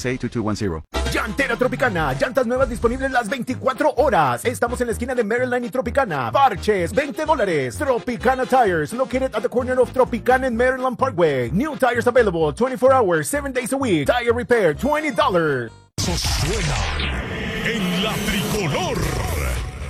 866-2210. Llantera Tropicana, llantas nuevas disponibles las 24 horas. Estamos en la esquina de Maryland y Tropicana. Parches, $20. Tropicana Tires, located at the corner of Tropicana and Maryland Parkway. New tires available 24 hours, 7 days a week. Tire repair, $20. Eso suena en la tricolor.